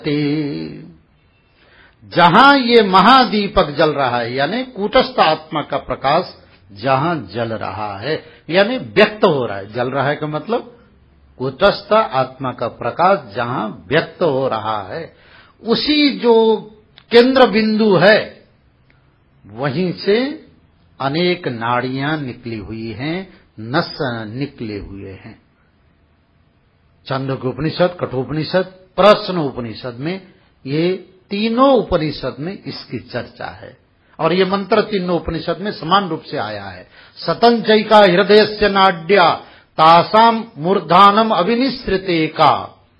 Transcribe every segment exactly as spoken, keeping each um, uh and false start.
जहां ये महादीपक जल रहा है, यानी कूटस्थ आत्मा का प्रकाश जहां जल रहा है, यानी व्यक्त हो रहा है। जल रहा है का मतलब कूटस्थ आत्मा का प्रकाश जहां व्यक्त हो रहा है, उसी जो केंद्र बिंदु है वहीं से अनेक नाड़ियां निकली हुई हैं, नस निकले हुए हैं। छांदोग्य उपनिषद, कठोपनिषद, प्रश्न उपनिषद में ये तीनों उपनिषद में इसकी चर्चा है। और ये मंत्र तीनों उपनिषद में समान रूप से आया है। सतंचैका हृदयस्य नाड्या तासाम मूर्धानम अभिनिश्रिते का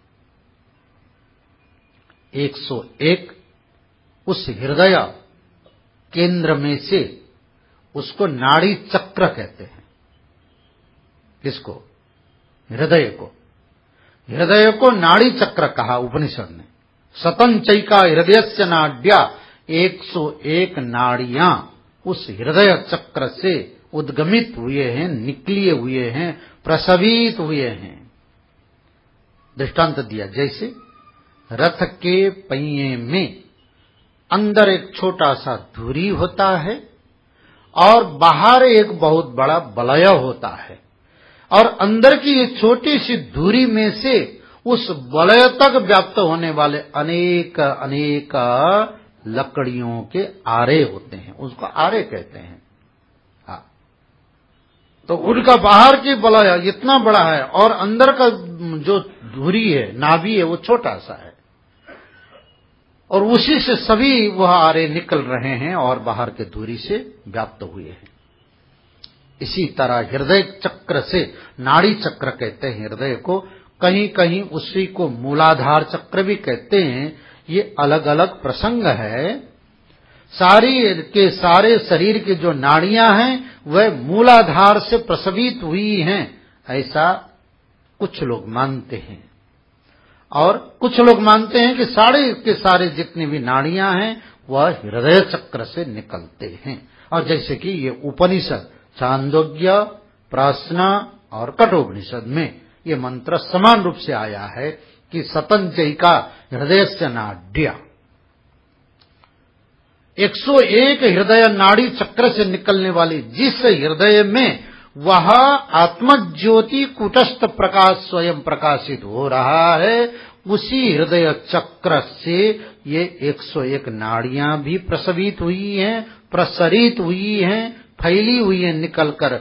एक सौ एक उस हृदय केंद्र में से, उसको नाड़ी चक्र कहते हैं। किसको? हृदय को। हृदय को नाड़ी चक्र कहा उपनिषद ने। सतंचैका हृदयस्य नाड्या, एक सौ एक नाड़ियां उस हृदय चक्र से उद्गमित हुए हैं, निकले हुए हैं, प्रसवित हुए हैं। दृष्टांत दिया, जैसे रथ के पहिए में अंदर एक छोटा सा धुरी होता है और बाहर एक बहुत बड़ा बलय होता है, और अंदर की ये छोटी सी धुरी में से उस वलय तक व्याप्त होने वाले अनेक अनेक लकड़ियों के आरे होते हैं, उसको आरे कहते हैं। हाँ, तो उनका बाहर की वलय इतना बड़ा है और अंदर का जो धुरी है, नाभि है, वो छोटा सा है, और उसी से सभी वह आरे निकल रहे हैं और बाहर के धुरी से व्याप्त हुए हैं। इसी तरह हृदय चक्र से, नाड़ी चक्र कहते हैं हृदय को, कहीं कहीं उसी को मूलाधार चक्र भी कहते हैं। ये अलग अलग प्रसंग है। सारी के सारे शरीर की जो नाड़ियां हैं वह मूलाधार से प्रसवित हुई हैं, ऐसा कुछ लोग मानते हैं। और कुछ लोग मानते हैं कि सारे के सारे जितनी भी नाड़ियां हैं वह हृदय चक्र से निकलते हैं। और जैसे कि ये उपनिषद छांदोग्य, प्रश्न और कठोपनिषद में ये मंत्र समान रूप से आया है कि सतंचैका हृदयस्य नाड्या, एक सौ एक हृदय नाड़ी चक्र से निकलने वाली जिस हृदय में वह आत्मज्योति कुटस्थ प्रकाश स्वयं प्रकाशित हो रहा है, उसी हृदय चक्र से ये एक सौ एक नाड़ियां भी प्रसवित हुई हैं, प्रसरित हुई हैं, फैली हुई है निकलकर,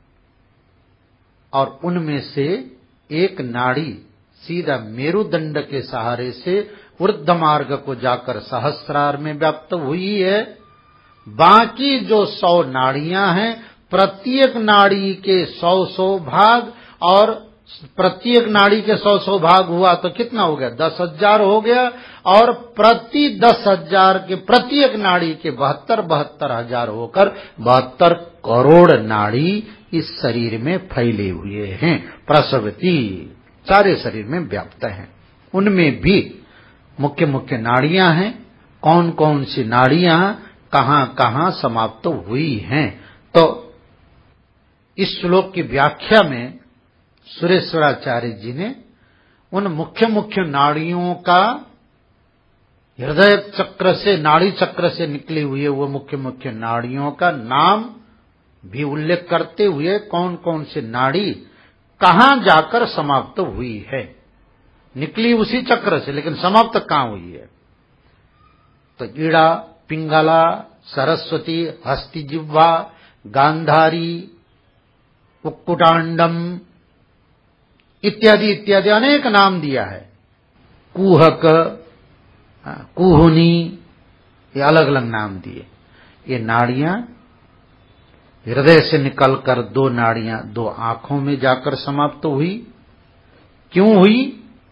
और उनमें से एक नाड़ी सीधा मेरुदंड के सहारे से ऊर्ध्व मार्ग को जाकर सहस्रार में व्याप्त हुई है। बाकी जो सौ नाड़ियां हैं, प्रत्येक नाड़ी के सौ सौ भाग, और प्रत्येक नाड़ी के सौ सौ भाग हुआ तो कितना हो गया? दस हजार हो गया। और प्रति दस हजार के प्रत्येक नाड़ी के बहत्तर बहत्तर हजार होकर बहत्तर करोड़ नाड़ी इस शरीर में फैले हुए हैं, प्रसवती सारे शरीर में व्याप्त हैं। उनमें भी मुख्य मुख्य नाड़ियां हैं। कौन कौन सी नाड़ियां कहां कहां समाप्त हुई हैं, तो इस श्लोक की व्याख्या में सुरेश्वराचार्य जी ने उन मुख्य मुख्य नाड़ियों का, हृदय चक्र से, नाड़ी चक्र से निकली हुई वो मुख्य मुख्य नाड़ियों का नाम भी उल्लेख करते हुए कौन कौन सी नाड़ी कहां जाकर समाप्त हुई है। निकली उसी चक्र से, लेकिन समाप्त कहां हुई है? तो ईड़ा, पिंगला, सरस्वती, हस्तिजिह्वा, गांधारी, कुक्कुटांडम इत्यादि इत्यादि अनेक नाम दिया है। कुहक, कुहुनी, ये अलग अलग नाम दिए। ये नाड़ियां हृदय से निकलकर दो नाड़ियां दो आंखों में जाकर समाप्त हुई। क्यों हुई?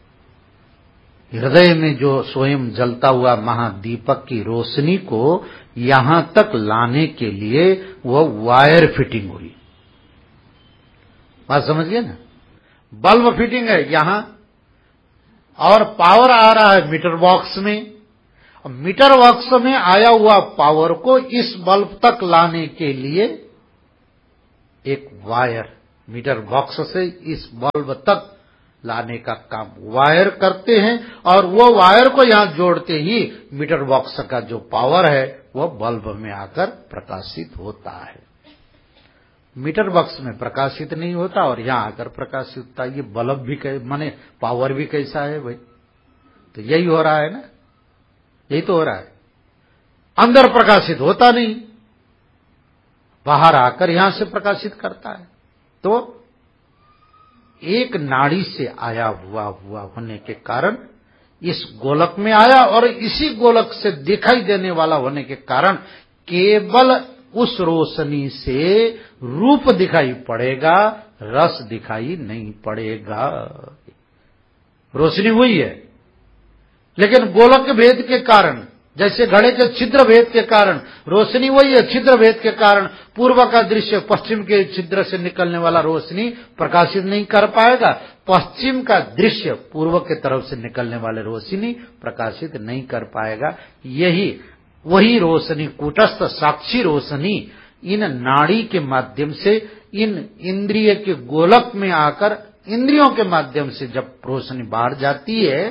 हृदय में जो स्वयं जलता हुआ महादीपक की रोशनी को यहां तक लाने के लिए वह वायर फिटिंग हुई। बात समझिए ना, बल्ब फिटिंग है यहां, और पावर आ रहा है मीटर बॉक्स में। मीटर बॉक्स में आया हुआ पावर को इस बल्ब तक लाने के लिए एक वायर मीटर बॉक्स से इस बल्ब तक लाने का काम वायर करते हैं, और वो वायर को यहां जोड़ते ही मीटर बॉक्स का जो पावर है वो बल्ब में आकर प्रकाशित होता है। मीटर बॉक्स में प्रकाशित नहीं होता और यहां आकर प्रकाशित होता है। ये बल्ब भी कै माने पावर भी कैसा है भाई? तो यही हो रहा है ना, यही तो हो रहा है। अंदर प्रकाशित होता नहीं, बाहर आकर यहां से प्रकाशित करता है। तो एक नाड़ी से आया हुआ हुआ होने के कारण इस गोलक में आया, और इसी गोलक से दिखाई देने वाला होने के कारण केवल उस रोशनी से रूप दिखाई पड़ेगा, रस दिखाई नहीं पड़ेगा। रोशनी हुई है, लेकिन गोलक भेद के कारण, जैसे घड़े के छिद्र भेद के कारण रोशनी वही है, छिद्र भेद के कारण पूर्व का दृश्य पश्चिम के छिद्र से निकलने वाला रोशनी प्रकाशित नहीं कर पाएगा, पश्चिम का दृश्य पूर्व के तरफ से निकलने वाले रोशनी प्रकाशित नहीं कर पाएगा। यही वही रोशनी, कूटस्थ साक्षी रोशनी इन नाड़ी के माध्यम से, इन इंद्रिय के गोलक में आकर इंद्रियों के माध्यम से जब रोशनी बाहर जाती है,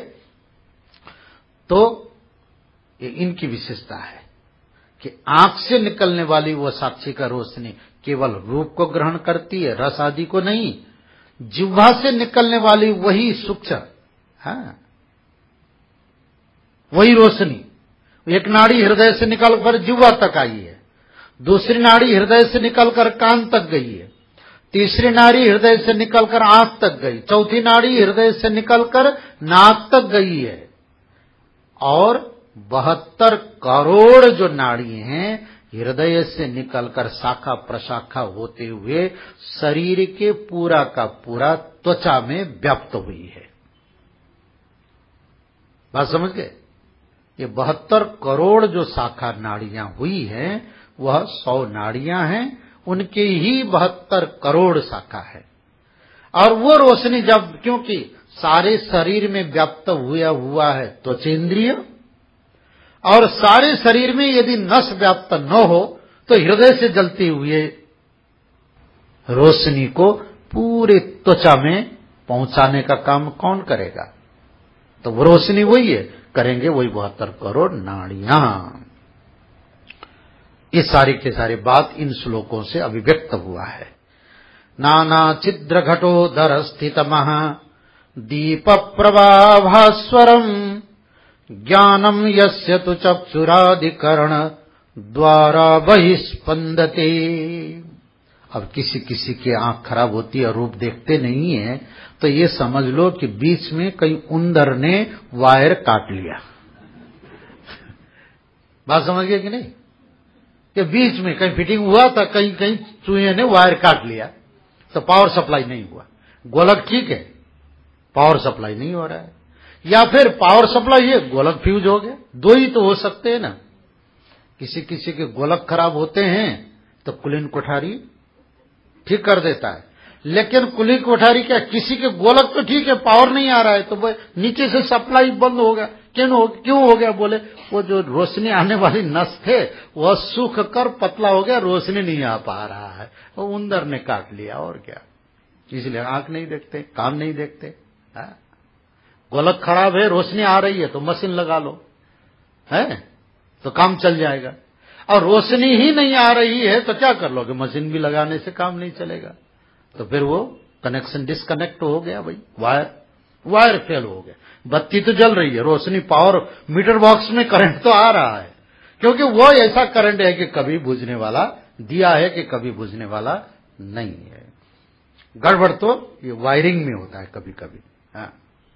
तो ये इनकी विशेषता है कि आंख से निकलने वाली वो साक्षी का रोशनी केवल रूप को ग्रहण करती है, रस आदि को नहीं। जिह्वा से निकलने वाली वही सूक्ष्म, हाँ, वही रोशनी, एक नाड़ी हृदय से निकलकर जिह्वा तक आई है, दूसरी नाड़ी हृदय से निकलकर कान तक गई है, तीसरी नाड़ी हृदय से निकलकर आंख तक गई, चौथी नाड़ी हृदय से निकलकर नाक तक गई है, और बहत्तर करोड़ जो नाड़ी हैं हृदय से निकलकर शाखा प्रशाखा होते हुए शरीर के पूरा का पूरा त्वचा में व्याप्त हुई है। बात समझ गए? ये बहत्तर करोड़ जो शाखा नाड़ियां हुई हैं वह सौ नाड़ियां हैं, उनके ही बहत्तर करोड़ शाखा है। और वो रोशनी जब, क्योंकि सारे शरीर में व्याप्त हुआ हुआ है त्वचेंद्रिय, और सारे शरीर में यदि नस व्याप्त न हो तो हृदय से जलती हुई रोशनी को पूरे त्वचा में पहुंचाने का काम कौन करेगा? तो वो रोशनी वही है, करेंगे वही बहत्तर करोड़ नाड़ियां। ये सारी के सारी बात इन श्लोकों से अभिव्यक्त हुआ है। नाना छिद्र घटोदर स्थित महा दीप प्रभाभास्वरम ज्ञानम यस्य तु चक्षुरादिकरण द्वारा बहिस्पंदते। अब किसी किसी की आंख खराब होती है, रूप देखते नहीं है, तो ये समझ लो कि बीच में कहीं उंदर ने वायर काट लिया। बात समझ गए कि नहीं? कि बीच में कहीं फिटिंग हुआ था, कहीं कहीं चूहे ने वायर काट लिया, तो पावर सप्लाई नहीं हुआ। गोलक ठीक है, पावर सप्लाई नहीं हो रहा है, या फिर पावर सप्लाई है, गोलक फ्यूज हो गया। दो ही तो हो सकते हैं ना। किसी किसी के गोलक खराब होते हैं तो कुलीन कोठारी ठीक कर देता है, लेकिन कुलीन कोठारी क्या, किसी के गोलक तो ठीक है, पावर नहीं आ रहा है, तो वो नीचे से सप्लाई बंद हो गया। क्यों हो क्यों हो गया? बोले वो जो रोशनी आने वाली नस थे वह सूख कर पतला हो गया, रोशनी नहीं आ पा रहा है, वो उंदर ने काट लिया। और क्या, इसलिए आंख नहीं देखते, कान नहीं देखते। है? गोलक खराब है, रोशनी आ रही है तो मशीन लगा लो, है तो काम चल जाएगा। और रोशनी ही नहीं आ रही है तो क्या कर लोगे? मशीन भी लगाने से काम नहीं चलेगा, तो फिर वो कनेक्शन डिस्कनेक्ट हो गया भाई, वायर वायर फेल हो गया। बत्ती तो जल रही है, रोशनी पावर मीटर बॉक्स में करंट तो आ रहा है, क्योंकि वो ऐसा करंट है कि कभी बुझने वाला, दिया है कि कभी बुझने वाला नहीं है। गड़बड़ तो ये वायरिंग में होता है कभी कभी। हाँ।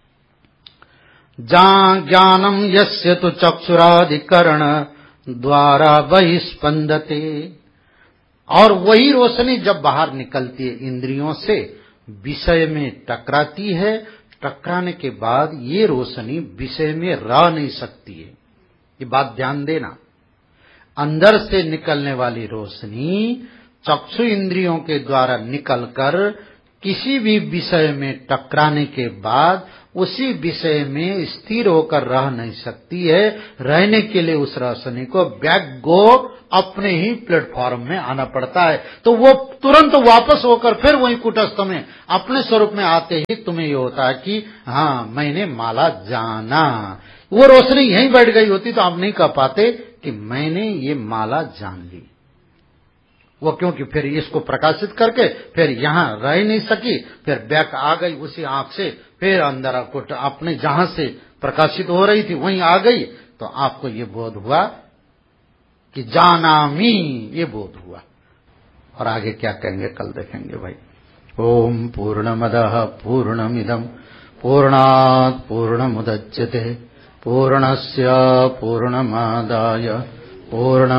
जां ज्ञानम यस्य तु चक्षुरादिकरण द्वारा बहिस्पंदते। और वही रोशनी जब बाहर निकलती है इंद्रियों से, विषय में टकराती है, टकराने के बाद ये रोशनी विषय में रह नहीं सकती है। ये बात ध्यान देना, अंदर से निकलने वाली रोशनी चक्षु इंद्रियों के द्वारा निकलकर किसी भी विषय में टकराने के बाद उसी विषय में स्थिर होकर रह नहीं सकती है। रहने के लिए उस रहसनी को बैक गो अपने ही प्लेटफॉर्म में आना पड़ता है। तो वो तुरंत वापस होकर फिर वही कुटस्थ में अपने स्वरूप में आते ही तुम्हें ये होता है कि हाँ मैंने माला जाना। वो रोशनी यहीं बैठ गई होती तो आप नहीं कह पाते कि मैंने ये माला जान ली। वो क्योंकि फिर इसको प्रकाशित करके फिर यहाँ रह नहीं सकी, फिर बैक आ गई उसी आंख से, फिर अंदर आपको अपने जहां से प्रकाशित हो रही थी वहीं आ गई। तो आपको ये बोध हुआ कि जानामी, ये बोध हुआ। और आगे क्या कहेंगे कल देखेंगे भाई। ओम पूर्णमदः पूर्णमिदं पूर्णात् पूर्णमुदच्यते पूर्णस्य पूर्णमादाय पूर्ण